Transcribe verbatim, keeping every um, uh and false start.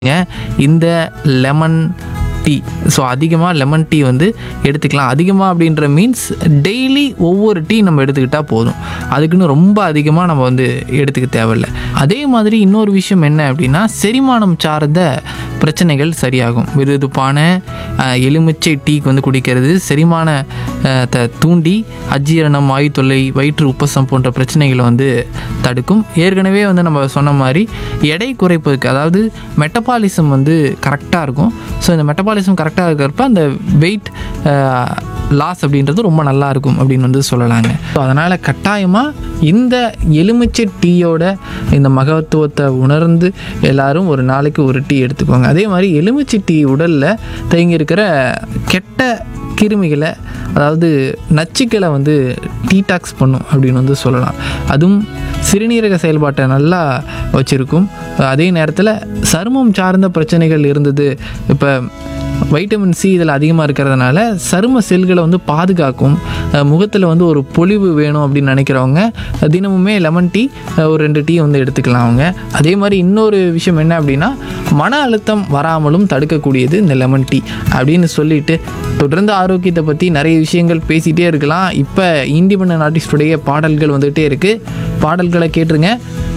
இந்த lemon tea. So அதிகமாக lemon tea வந்து எடுத்துக்கலாம். அதிகமாக அப்படின்ற மீன்ஸ் டெய்லி ஒவ்வொரு டீ நம்ம எடுத்துக்கிட்டால் போதும். அதுக்குன்னு ரொம்ப அதிகமாக நம்ம வந்து எடுத்துக்க தேவையில்லை. அதே மாதிரி இன்னொரு விஷயம் என்ன அப்படின்னா, செரிமானம் சார்ந்த பிரச்சனைகள் சரியாகும். வெதுவெதுப்பான எலுமிச்சை டீக்கு வந்து குடிக்கிறது செரிமான த தூண்டி அஜீரணம், வாயு தொல்லை, வயிற்று உப்பசம் போன்ற பிரச்சனைகளை வந்து தடுக்கும். ஏற்கனவே வந்து நம்ம சொன்ன மாதிரி எடை குறைப்பதுக்கு, அதாவது மெட்டபாலிசம் வந்து கரெக்டாக இருக்கும். ஸோ இந்த மெட்டபாலிசம் கரெக்டாக இருக்கிறப்ப அந்த வெயிட் லாஸ் அப்படின்றது ரொம்ப நல்லா இருக்கும் அப்படின்னு வந்து சொல்லலாங்க. ஸோ அதனால் கட்டாயமாக இந்த எலுமிச்சை டீயோட இந்த மகத்துவத்தை உணர்ந்து எல்லாரும் ஒரு நாளைக்கு ஒரு டீ எடுத்துக்கோங்க. அதே மாதிரி எலுமிச்சை டீ உடலில் தேங்கி இருக்கிற கெட்ட கிருமிகளை, அதாவது நச்சுக்களை வந்து டீடாக்ஸ் பண்ணும் அப்படின்னு வந்து சொல்லலாம். அதுவும் சிறுநீரக செயல்பாட்டை நல்லா வச்சுருக்கும். அதே நேரத்தில் சருமம் சார்ந்த பிரச்சனைகள் இருந்தது, இப்போ வைட்டமின் சி இதில் அதிகமாக இருக்கிறதுனால சரும செல்களை வந்து பாதுகாக்கும். முகத்தில் வந்து ஒரு பொலிவு வேணும் அப்படின்னு நினைக்கிறவங்க தினமுமே லெமன் டீ ஒரு ரெண்டு டீ வந்து எடுத்துக்கலாம் அவங்க. அதே மாதிரி இன்னொரு விஷயம் என்ன அப்படின்னா, மன அழுத்தம் வராமலும் தடுக்கக்கூடியது இந்த லெமன் டீ அப்படின்னு சொல்லிட்டு தொடர்ந்து ஆரோக்கியத்தை பற்றி நிறைய விஷயங்கள் பேசிகிட்டே இருக்கலாம். இப்போ இண்டிபெண்டன்ட் ஆர்டிஸ்டுடைய பாடல்கள் வந்துகிட்டே இருக்குது. பாடல்களை கேட்டுருங்க.